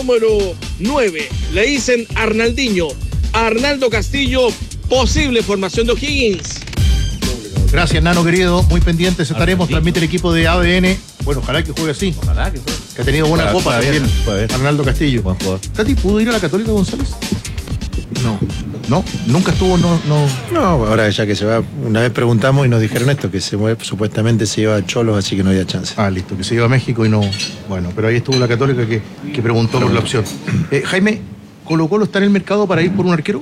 número 9. Le dicen Arnaldinho. Arnaldo Castillo, posible formación de O'Higgins. Gracias, Nano querido. Muy pendientes estaremos. Transmite el equipo de ADN. Bueno, ojalá que juegue así. Ojalá que juegue. Que ha tenido buena copa también. Arnaldo Castillo. Buen jugador. ¿Tati pudo ir a la Católica, González? No. No, nunca estuvo, no. No, ahora ya que se va, una vez preguntamos y nos dijeron esto, que supuestamente se iba a Cholos, así que no había chance. Ah, listo, que se iba a México y no. Bueno, pero ahí estuvo la Católica que preguntó por la opción. Jaime, ¿Colo-Colo está en el mercado para ir por un arquero?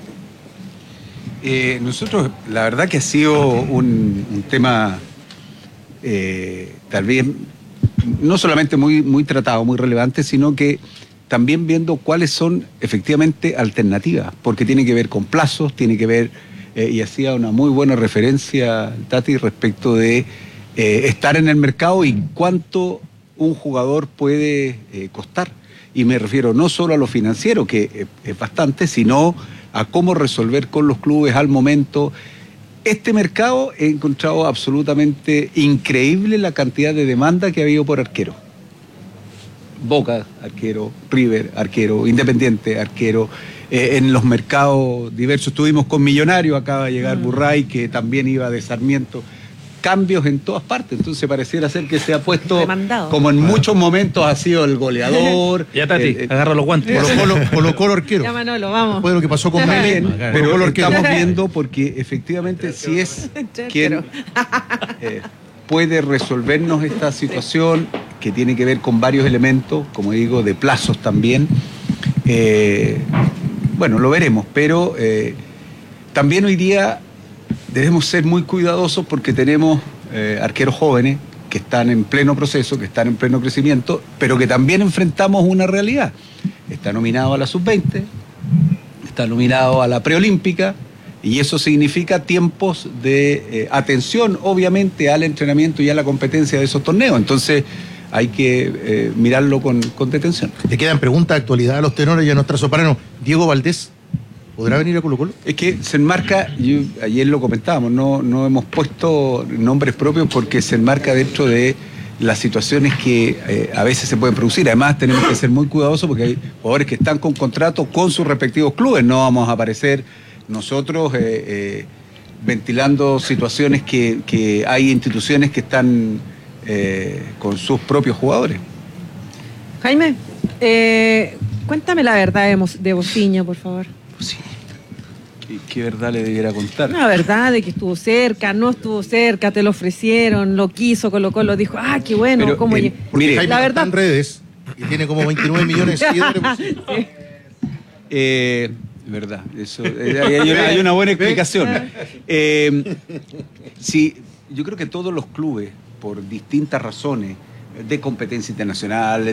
Nosotros, la verdad que ha sido un tema tal vez no solamente muy tratado, muy relevante, sino que también viendo cuáles son efectivamente alternativas, porque tiene que ver con plazos, tiene que ver, y hacía una muy buena referencia Tati respecto de estar en el mercado y cuánto un jugador puede costar. Y me refiero no solo a lo financiero, que es bastante, sino a cómo resolver con los clubes al momento. Este mercado he encontrado absolutamente increíble la cantidad de demanda que ha habido por arquero. Boca, arquero, River, arquero, Independiente, arquero, en los mercados diversos. Estuvimos con Millonarios, acaba de llegar Burray, que también iba de Sarmiento. Cambios en todas partes, entonces pareciera ser que se ha puesto, demandado, como en muchos momentos ha sido el goleador. Ya, Tati, agarra los guantes. Colo arquero. Ya, Manolo, vamos. Después de lo que pasó con Mele, pero lo estamos viendo porque efectivamente si es quien puede resolvernos esta situación que tiene que ver con varios elementos, como digo, de plazos también. Bueno, lo veremos, pero también hoy día debemos ser muy cuidadosos porque tenemos arqueros jóvenes que están en pleno proceso, que están en pleno crecimiento, pero que también enfrentamos una realidad. Está nominado a la sub-20, está nominado a la preolímpica, y eso significa tiempos de atención, obviamente, al entrenamiento y a la competencia de esos torneos. Entonces hay que mirarlo con detención. Te quedan preguntas de actualidad a los tenores y a nuestra soprano. Diego Valdés, ¿podrá venir a Colo-Colo? Es que se enmarca, ayer lo comentábamos, no hemos puesto nombres propios porque se enmarca dentro de las situaciones que a veces se pueden producir. Además tenemos que ser muy cuidadosos porque hay jugadores que están con contrato con sus respectivos clubes. No vamos a aparecer nosotros ventilando situaciones que hay instituciones que están con sus propios jugadores. Jaime, cuéntame la verdad de Bociño, por favor. Sí. ¿Qué verdad le debiera contar? La verdad de que estuvo cerca, no estuvo cerca, te lo ofrecieron, lo quiso, Colo-Colo dijo, qué bueno. Pero, ¿cómo Mire, Jaime la verdad está en redes y tiene como 29 millones de seguidores. Verdad, eso, hay una buena explicación. Sí, yo creo que todos los clubes, por distintas razones, de competencia internacional,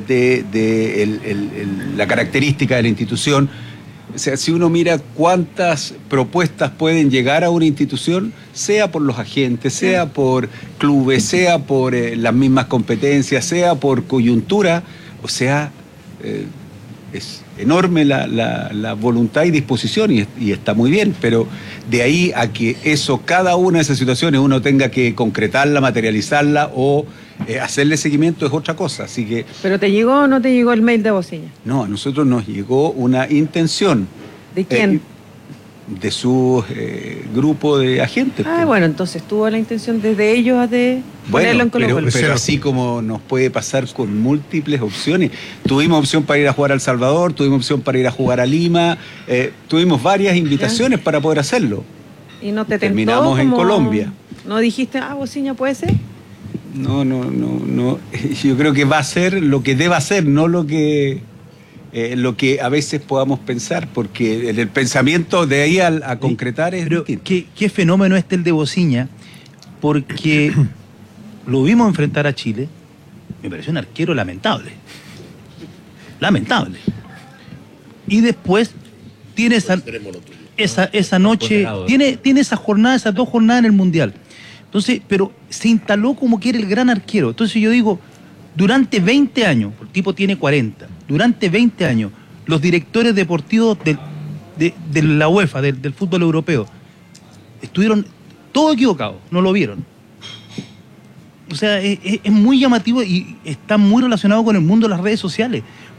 la característica de la institución, o sea, si uno mira cuántas propuestas pueden llegar a una institución, sea por los agentes, sea por clubes, sea por las mismas competencias, sea por coyuntura, o sea, es enorme la voluntad y disposición y está muy bien, pero de ahí a que cada una de esas situaciones uno tenga que concretarla, materializarla o hacerle seguimiento es otra cosa, así que... ¿Pero te llegó o no te llegó el mail de Bociño? No, a nosotros nos llegó una intención. ¿De quién? De su grupo de agentes. Bueno, entonces tuvo la intención desde ellos de ponerlo en Colo-Colo. Pero así como nos puede pasar con múltiples opciones. Tuvimos opción para ir a jugar a El Salvador, tuvimos opción para ir a jugar a Lima, tuvimos varias invitaciones para poder hacerlo. ¿Y no te tentó? Terminamos en Colombia. ¿No dijiste, Bociño puede ser? No. Yo creo que va a ser lo que deba ser, no lo que a veces podamos pensar, porque el pensamiento de ahí a concretar es distinto. ¿Qué fenómeno es el de Bociña? Porque lo vimos enfrentar a Chile, me pareció un arquero lamentable. Lamentable. Y después tiene esa noche, tiene esa jornada, esas 2 jornadas en el Mundial. Entonces, pero se instaló como que era el gran arquero. Entonces yo digo, durante 20 años, el tipo tiene 40, durante 20 años, los directores deportivos de la UEFA, del fútbol europeo, estuvieron todos equivocados, no lo vieron. O sea, es muy llamativo y está muy relacionado con el mundo de las redes sociales,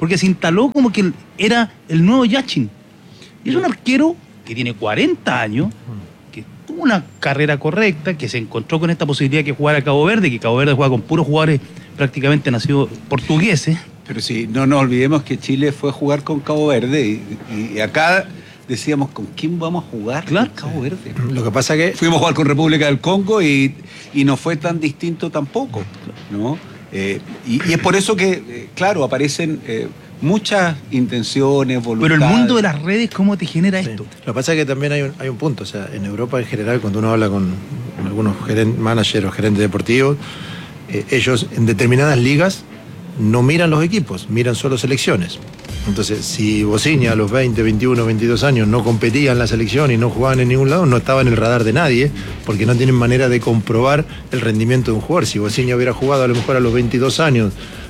porque se instaló como que era el nuevo Yachin. Y es un arquero que tiene 40 años, que tuvo una carrera correcta, que se encontró con esta posibilidad que jugara a Cabo Verde, que Cabo Verde juega con puros jugadores prácticamente nacidos portugueses. Pero sí, no nos olvidemos que Chile fue a jugar con Cabo Verde y acá decíamos, ¿con quién vamos a jugar? Claro. Con Cabo Verde. Lo que pasa que Fuimos a jugar con República del Congo y no fue tan distinto tampoco, ¿no? Y es por eso que, claro, aparecen muchas intenciones, voluntades. Pero el mundo de las redes, ¿cómo te genera sí. esto? Lo que pasa es que también hay un punto. O sea, en Europa en general, cuando uno habla con algunos managers o gerentes deportivos, ellos en determinadas ligas no miran los equipos, miran solo selecciones. Entonces, si Bociña a los 20, 21, 22 años no competía en la selección y no jugaban en ningún lado, no estaba en el radar de nadie, porque no tienen manera de comprobar el rendimiento de un jugador. Si Bociña hubiera jugado a lo mejor a los 22 años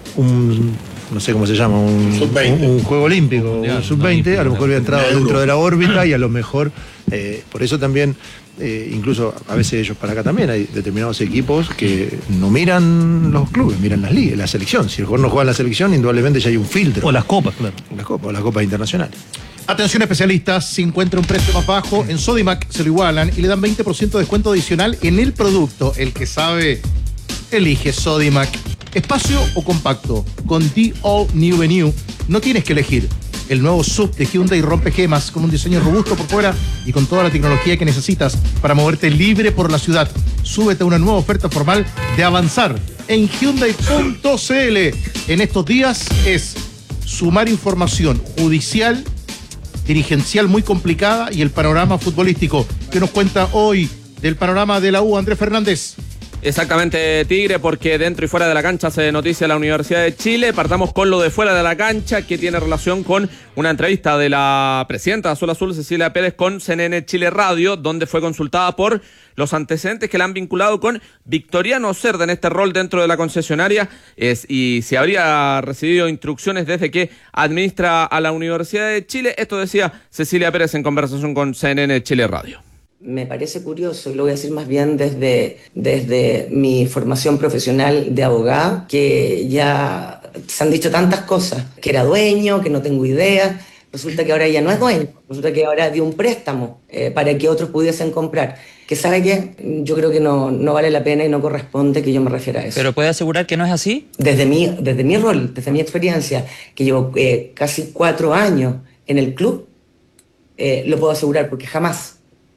no sé cómo se llama, un juego olímpico, un sub-20, a lo mejor hubiera entrado dentro de la órbita y a lo mejor, por eso también, incluso a veces ellos para acá también hay determinados equipos que no miran los clubes, miran las ligas, la selección. Si el jugador no juega en la selección, indudablemente ya hay un filtro. O las copas, claro. Las copas internacionales. Atención especialistas, si encuentra un precio más bajo, en Sodimac se lo igualan y le dan 20% de descuento adicional en el producto. El que sabe, elige Sodimac. ¿Espacio o compacto? Con The All New Venue no tienes que elegir. El nuevo SUV de Hyundai rompe gemas con un diseño robusto por fuera y con toda la tecnología que necesitas para moverte libre por la ciudad. Súbete a una nueva oferta formal de Avanzar en Hyundai.cl. En estos días es sumar información judicial, dirigencial muy complicada y el panorama futbolístico. ¿Qué nos cuenta hoy del panorama de la U, Andrés Fernández? Exactamente, Tigre, porque dentro y fuera de la cancha se noticia la Universidad de Chile. Partamos con lo de fuera de la cancha, que tiene relación con una entrevista de la presidenta de Azul Azul, Cecilia Pérez, con CNN Chile Radio, donde fue consultada por los antecedentes que la han vinculado con Victoriano Cerda en este rol dentro de la concesionaria y si habría recibido instrucciones desde que administra a la Universidad de Chile. Esto decía Cecilia Pérez en conversación con CNN Chile Radio. Me parece curioso, y lo voy a decir más bien desde mi formación profesional de abogado, que ya se han dicho tantas cosas, que era dueño, que no tengo idea. Resulta que ahora ya no es dueño, resulta que ahora dio un préstamo para que otros pudiesen comprar. Que sabe qué, yo creo que no vale la pena y no corresponde que yo me refiera a eso. ¿Pero puede asegurar que no es así? Desde mi rol, desde mi experiencia, que llevo casi 4 años en el club, lo puedo asegurar porque jamás,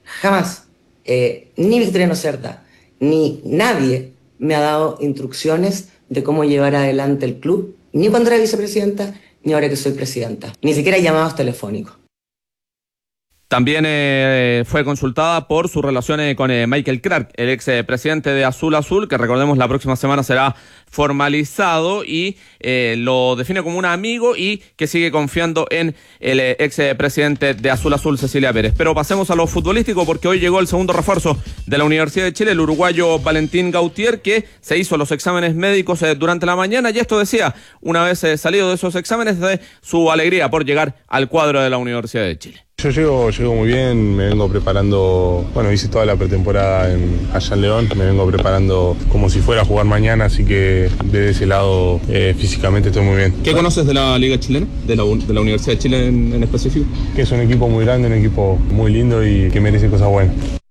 ni Victoriano Cerda, ni nadie me ha dado instrucciones de cómo llevar adelante el club, ni cuando era vicepresidenta, ni ahora que soy presidenta. Ni siquiera llamados telefónicos. También fue consultada por sus relaciones con Michael Clark, el ex presidente de Azul Azul, que recordemos la próxima semana será formalizado y lo define como un amigo y que sigue confiando en el ex presidente de Azul Azul, Cecilia Pérez. Pero pasemos a lo futbolístico porque hoy llegó el segundo refuerzo de la Universidad de Chile, el uruguayo Valentín Gautier, que se hizo los exámenes médicos durante la mañana y esto decía, una vez salido de esos exámenes, de su alegría por llegar al cuadro de la Universidad de Chile. Yo llego muy bien, me vengo preparando, hice toda la pretemporada allá en León, me vengo preparando como si fuera a jugar mañana, así que desde ese lado físicamente estoy muy bien. ¿Qué conoces de la Liga Chilena, de la Universidad de Chile en específico? Que es un equipo muy grande, un equipo muy lindo y que merece cosas buenas.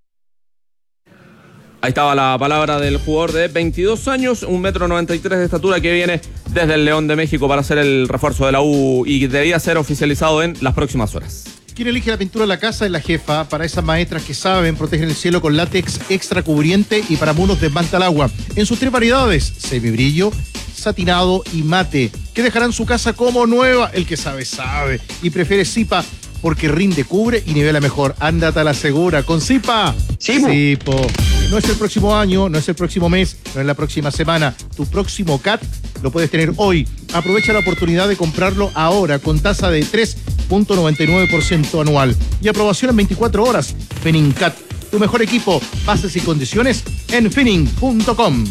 Ahí estaba la palabra del jugador de 22 años, 1,93 m de estatura, que viene desde el León de México para hacer el refuerzo de la U y debía ser oficializado en las próximas horas. ¿Quién elige la pintura de la casa? Es la jefa. Para esas maestras que saben, protegen el cielo con látex extra cubriente y para muros desmanta el agua. En sus 3 variedades, semibrillo, satinado y mate, que dejarán su casa como nueva. El que sabe, sabe. Y prefiere Zipa porque rinde, cubre y nivela mejor. Ándate a la segura con Zipa. Zipo. No es el próximo año, no es el próximo mes, no es la próxima semana. Tu próximo CAT lo puedes tener hoy. Aprovecha la oportunidad de comprarlo ahora con tasa de 3.99% anual y aprobación en 24 horas. FiningCat, tu mejor equipo. Bases y condiciones en fining.com.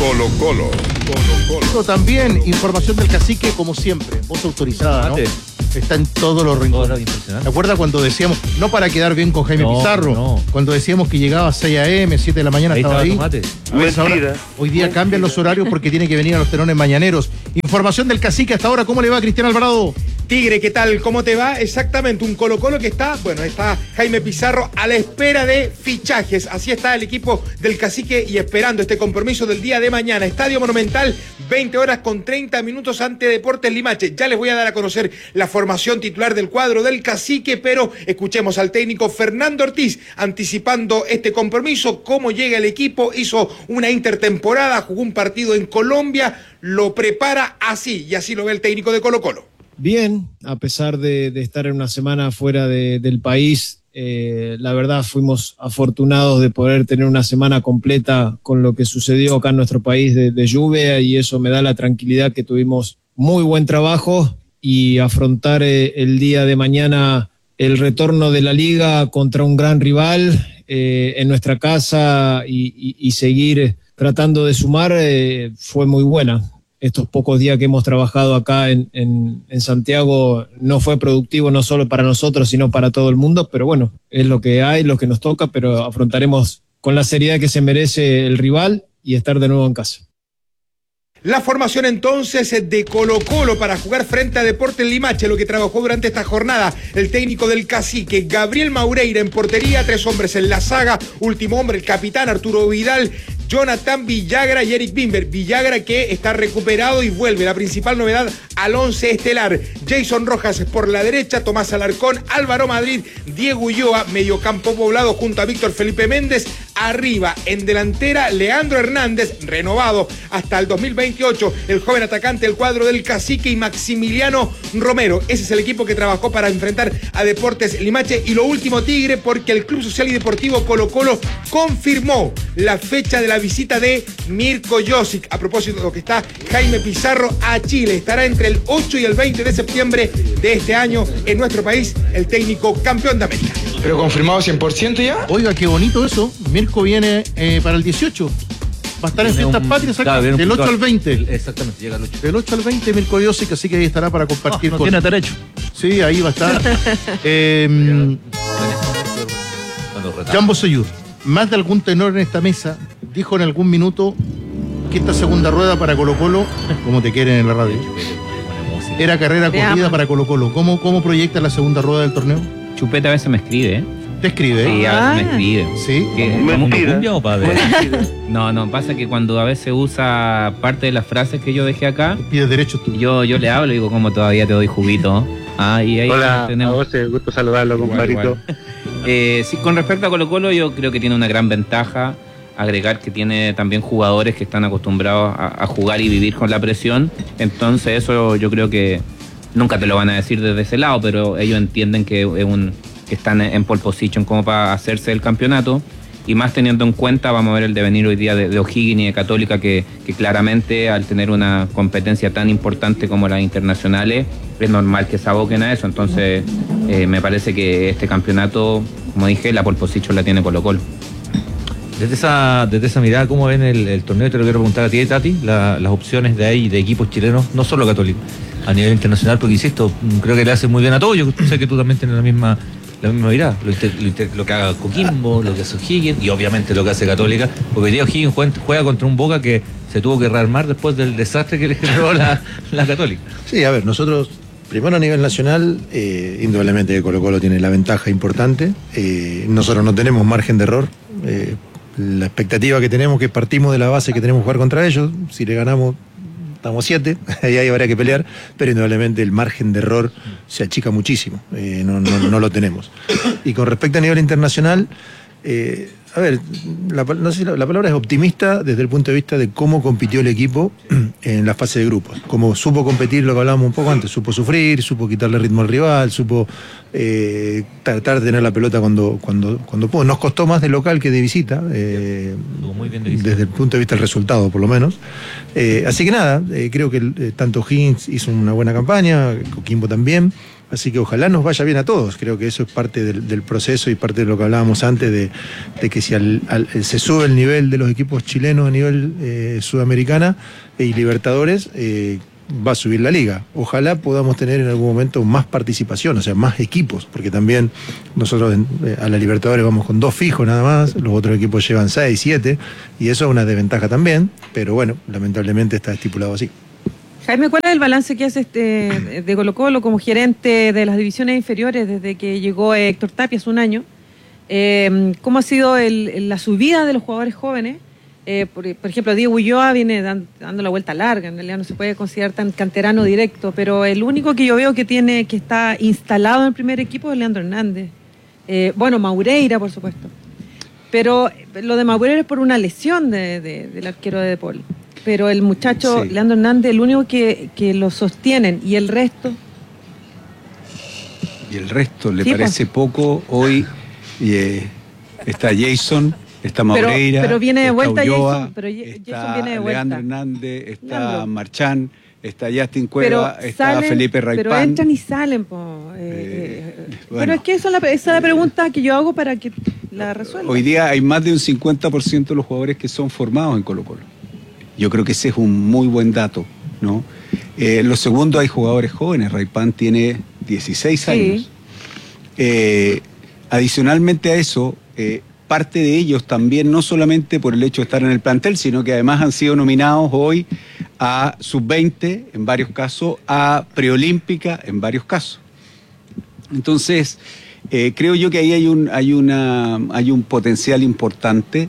Colo. También información del cacique, como siempre. Voz autorizada, ¿no? Está en todos los rincones. ¿Te acuerdas cuando decíamos, no para quedar bien con Jaime Pizarro, cuando decíamos que llegaba a 6 a.m., 7 de la mañana estaba ahí? Ahora, hoy día cambian los horarios porque tiene que venir a los telones mañaneros. Información del Cacique hasta ahora. ¿Cómo le va, Cristian Alvarado? Tigre, ¿qué tal? ¿Cómo te va? Exactamente, un Colo-Colo que está Jaime Pizarro a la espera de fichajes. Así está el equipo del Cacique y esperando este compromiso del día de mañana. Estadio Monumental, 20 horas con 30 minutos ante Deportes Limache. Ya les voy a dar a conocer la formación titular del cuadro del Cacique, pero escuchemos al técnico Fernando Ortiz anticipando este compromiso, cómo llega el equipo. Hizo una intertemporada, jugó un partido en Colombia, lo prepara así, y así lo ve el técnico de Colo-Colo. Bien, a pesar de estar en una semana fuera del país, la verdad fuimos afortunados de poder tener una semana completa con lo que sucedió acá en nuestro país de lluvia, y eso me da la tranquilidad que tuvimos muy buen trabajo y afrontar el día de mañana el retorno de la liga contra un gran rival en nuestra casa y seguir tratando de sumar fue muy buena. Estos pocos días que hemos trabajado acá en Santiago no fue productivo no solo para nosotros, sino para todo el mundo, pero bueno, es lo que hay, lo que nos toca, pero afrontaremos con la seriedad que se merece el rival y estar de nuevo en casa. La formación entonces de Colo-Colo para jugar frente a Deportes Limache, lo que trabajó durante esta jornada el técnico del Cacique, Gabriel Maureira en portería, 3 hombres en la saga, último hombre el capitán Arturo Vidal, Jonathan Villagra y Eric Bimber. Villagra que está recuperado y vuelve. La principal novedad al 11 estelar. Jason Rojas por la derecha, Tomás Alarcón, Álvaro Madrid, Diego Ulloa, mediocampo poblado junto a Víctor Felipe Méndez. Arriba, en delantera, Leandro Hernández, renovado hasta el 2028. El joven atacante del cuadro del Cacique y Maximiliano Romero. Ese es el equipo que trabajó para enfrentar a Deportes Limache. Y lo último, Tigre, porque el Club Social y Deportivo Colo-Colo confirmó la fecha de la visita de Mirko Josic. A propósito de lo que está Jaime Pizarro a Chile. Estará entre el 8 y el 20 de septiembre de este año en nuestro país el técnico campeón de América. ¿Pero confirmado 100% ya? Oiga, qué bonito eso. Mirko viene para el 18. Va a estar en Fiestas Patrias acá, del 8 al 20. Exactamente, llega el 8. Del 8 al 20 Mirko Josic, así que ahí estará para compartir no tiene derecho. Sí, ahí va a estar. Jambo Soyur, más de algún tenor en esta mesa, dijo en algún minuto que esta segunda rueda para Colo-Colo, como te quieren en la radio, era carrera corrida para Colo-Colo. ¿Cómo proyecta la segunda rueda del torneo? Chupete a veces me escribe, ¿eh? ¿Te escribe? Sí, a veces me escribe. ¿Sí? ¿Como cumbia o padre? No, pasa que cuando a veces usa parte de las frases que yo dejé acá, pides derechos tú. Yo le hablo y digo, como todavía te doy juguito. Y ahí hola, tenemos. A vos, gusto saludarlo, compadrito. Sí, con respecto a Colo-Colo, yo creo que tiene una gran ventaja. Agregar que tiene también jugadores que están acostumbrados a jugar y vivir con la presión. Entonces eso yo creo que nunca te lo van a decir desde ese lado, pero ellos entienden que están en pole position como para hacerse el campeonato, y más teniendo en cuenta, vamos a ver el devenir hoy día de O'Higgins y de Católica, que claramente al tener una competencia tan importante como las internacionales, es normal que se aboquen a eso. Entonces me parece que este campeonato, como dije, la pole position la tiene Colo-Colo. Desde esa mirada, ¿cómo ven el torneo? Te lo quiero preguntar a ti, Tati, las opciones de ahí de equipos chilenos, no solo católicos, a nivel internacional, porque insisto, creo que le hace muy bien a todos. Yo sé que tú también tienes la misma mirada, lo que haga Coquimbo, lo que hace O'Higgins y obviamente lo que hace Católica, porque hoy día O'Higgins juega contra un Boca que se tuvo que rearmar después del desastre que le generó la Católica. Sí, a ver, nosotros primero a nivel nacional, indudablemente Colo-Colo tiene la ventaja importante, nosotros no tenemos margen de error, la expectativa que tenemos, que partimos de la base que tenemos que jugar contra ellos, si le ganamos estamos 7, ahí habrá que pelear, pero indudablemente el margen de error se achica muchísimo, no lo tenemos. Y con respecto a nivel internacional, a ver, no sé, la palabra es optimista desde el punto de vista de cómo compitió el equipo en la fase de grupos, cómo supo competir, lo que hablábamos un poco antes, supo sufrir, supo quitarle ritmo al rival, supo tratar de tener la pelota cuando pudo. Nos costó más de local que de visita, muy bien de visita, desde el punto de vista del resultado por lo menos. Así que nada, creo que tanto Higgins hizo una buena campaña, Coquimbo también. Así que ojalá nos vaya bien a todos. Creo que eso es parte del proceso y parte de lo que hablábamos antes de que si se sube el nivel de los equipos chilenos a nivel sudamericana y Libertadores, va a subir la liga. Ojalá podamos tener en algún momento más participación, o sea, más equipos, porque también nosotros a la Libertadores vamos con 2 fijos nada más, los otros equipos llevan 6, 7, y eso es una desventaja también, pero bueno, lamentablemente está estipulado así. Jaime, ¿cuál es el balance que hace de Colo-Colo como gerente de las divisiones inferiores desde que llegó Héctor Tapia hace un año? ¿Cómo ha sido la subida de los jugadores jóvenes? Por ejemplo, Diego Ulloa viene dando la vuelta larga, en realidad no se puede considerar tan canterano directo, pero el único que yo veo que está instalado en el primer equipo es Leandro Hernández. Bueno, Maureira, por supuesto. Pero lo de Maureira es por una lesión del arquero de Depol. Pero el muchacho, sí, Leandro Hernández, el único que lo sostienen, y el resto... Y el resto le parece poco. Hoy está Jason, está Maureira, pero viene de vuelta Ulloa, Jason, pero Jason viene de vuelta. Leandro Hernández, está Marchán, está Justin Cueva, está Felipe Raipán. Pero entran y salen, bueno. Pero es que esa es la pregunta que yo hago para que la resuelva. Hoy día hay más de un 50% de los jugadores que son formados en Colo-Colo. Yo creo que ese es un muy buen dato, ¿no? Lo segundo, hay jugadores jóvenes. Raipán tiene 16 años. Adicionalmente a eso, parte de ellos también, no solamente por el hecho de estar en el plantel, sino que además han sido nominados hoy a sub-20 en varios casos, a preolímpica en varios casos. Entonces, creo yo que ahí hay un potencial importante.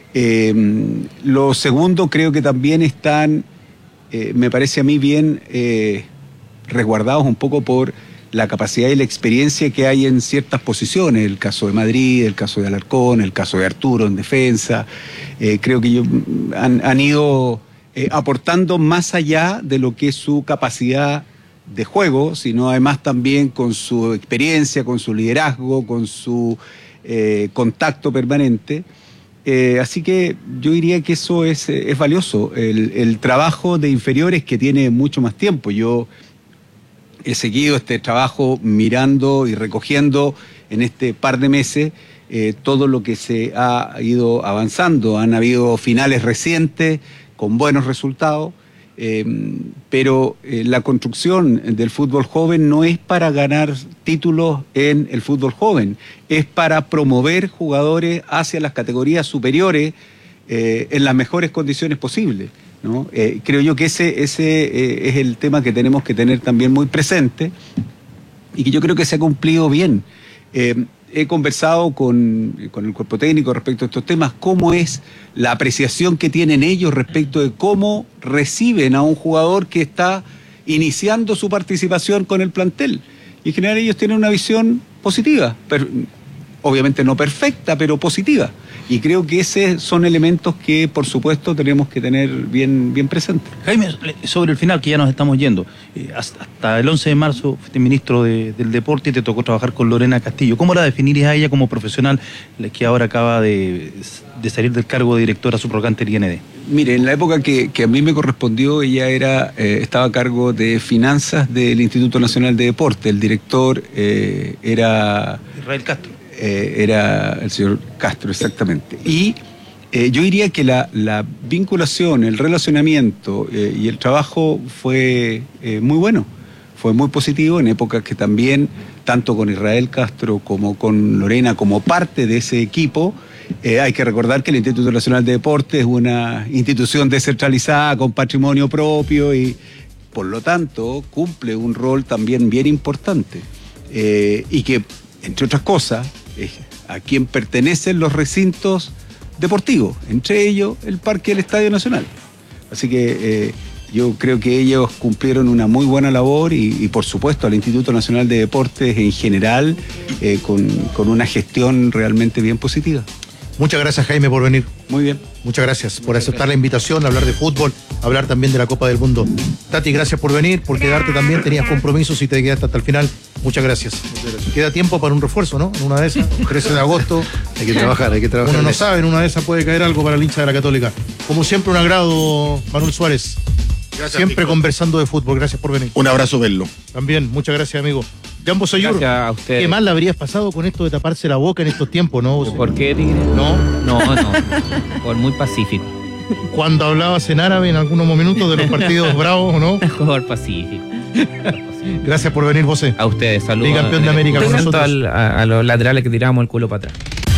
Lo segundo, creo que también están, me parece a mí bien, resguardados un poco por la capacidad y la experiencia que hay en ciertas posiciones, el caso de Madrid, el caso de Alarcón, el caso de Arturo en defensa. Creo que ellos han ido aportando más allá de lo que es su capacidad de juego, sino además también con su experiencia, con su liderazgo, con su contacto permanente. Así que yo diría que eso es valioso, el trabajo de inferiores que tiene mucho más tiempo. Yo he seguido este trabajo mirando y recogiendo en este par de meses todo lo que se ha ido avanzando. Han habido finales recientes con buenos resultados, pero la construcción del fútbol joven no es para ganar títulos en el fútbol joven, es para promover jugadores hacia las categorías superiores en las mejores condiciones posibles, ¿no? Creo yo que ese es el tema que tenemos que tener también muy presente y que yo creo que se ha cumplido bien. He conversado con el cuerpo técnico respecto a estos temas, cómo es la apreciación que tienen ellos respecto de cómo reciben a un jugador que está iniciando su participación con el plantel. Y en general ellos tienen una visión positiva, obviamente no perfecta, pero positiva. Y creo que esos son elementos que, por supuesto, tenemos que tener bien presentes. Jaime, sobre el final, que ya nos estamos yendo, hasta el 11 de marzo fuiste ministro del Deporte y te tocó trabajar con Lorena Castillo. ¿Cómo la definirías a ella como profesional que ahora acaba de salir del cargo de directora subrogante del IND? Mire, en la época que a mí me correspondió, ella estaba a cargo de finanzas del Instituto Nacional de Deporte. El director era... Israel Castro. Era el señor Castro, exactamente. Y yo diría que la vinculación, el relacionamiento y el trabajo fue muy bueno, fue muy positivo en épocas que también, tanto con Israel Castro como con Lorena, como parte de ese equipo, hay que recordar que el Instituto Nacional de Deportes es una institución descentralizada con patrimonio propio y, por lo tanto, cumple un rol también bien importante. Y que, entre otras cosas, a quien pertenecen los recintos deportivos, entre ellos el Parque del Estadio Nacional. Así que yo creo que ellos cumplieron una muy buena labor y por supuesto al Instituto Nacional de Deportes en general con una gestión realmente bien positiva. Muchas gracias, Jaime, por venir. Muy bien. Muchas gracias por aceptar la invitación, a hablar de fútbol, hablar también de la Copa del Mundo. Tati, gracias por venir, por quedarte también, tenías compromisos y te quedaste hasta el final. Muchas gracias. Queda tiempo para un refuerzo, ¿no? En una de esas, 13 de agosto. Hay que trabajar. Uno no sabe, en una de esas puede caer algo para el hincha de la Católica. Como siempre, un agrado, Manuel Suárez. Gracias, siempre conversando de fútbol. Gracias por venir. Un abrazo, verlo. También, muchas gracias, amigo. Jambo Soyur, Gracias a ustedes. ¿qué mal le habrías pasado con esto de taparse la boca en estos tiempos, no? ¿Por qué, Tigre? No. No, por muy pacífico. cuando hablabas en árabe en algunos momentos de los partidos bravos, ¿o no? Jugador pacífico. Gracias por venir, José. A ustedes, saludos. Bicampeón de América con nosotros. A los laterales que tiramos el culo para atrás.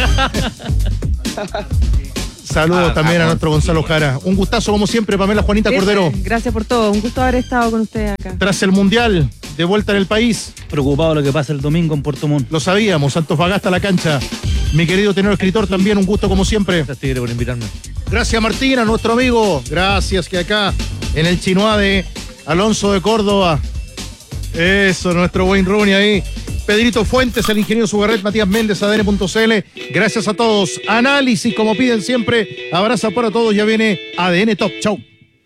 Saludos también a nuestro Gonzalo Jara. Un gustazo como siempre, Pamela Juanita Cordero. Gracias por todo, un gusto haber estado con ustedes acá. Tras el Mundial, de vuelta en el país. Preocupado de lo que pasa el domingo en Puerto Montt. Lo sabíamos, Antofagasta a la cancha. Mi querido tenor escritor, también un gusto como siempre. Gracias, Tigre, por invitarme. Gracias, Martín, a nuestro amigo. Gracias, que acá en el Chinoa de Alonso de Córdoba. Eso, nuestro Wayne Rooney ahí. Pedrito Fuentes, el ingeniero Sugarret, Matías Méndez, ADN.cl. Gracias a todos. Análisis, como piden siempre. Abrazo para todos. Ya viene ADN Top. Chau.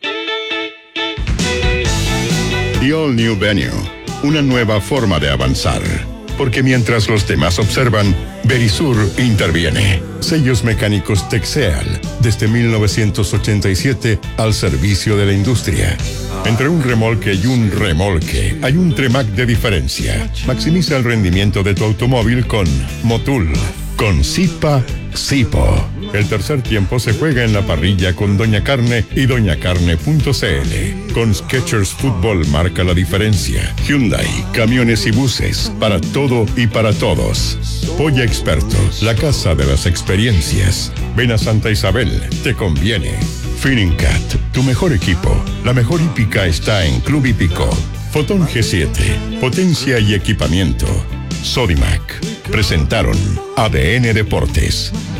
The All New Venue. Una nueva forma de avanzar. Porque mientras los demás observan, Verisur interviene. Sellos mecánicos Texeal, desde 1987 al servicio de la industria. Entre un remolque y un remolque, hay un Tremac de diferencia. Maximiza el rendimiento de tu automóvil con Motul. Con Zipa, Zipo. El tercer tiempo se juega en la parrilla con Doña Carne y doñacarne.cl. Con Skechers Fútbol marca la diferencia. Hyundai, camiones y buses, para todo y para todos. Polla Experto, la casa de las experiencias. Ven a Santa Isabel, te conviene. Finincat, tu mejor equipo. La mejor hípica está en Club Hípico. Fotón G7, potencia y equipamiento. Sodimac, presentaron ADN Deportes.